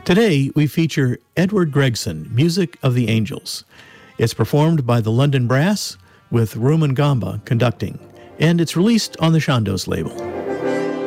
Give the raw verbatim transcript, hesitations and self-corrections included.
Today, we feature Edward Gregson, Music of the Angels. It's performed by the London Brass with Rumen Gamba conducting, and it's released on the Chandos label.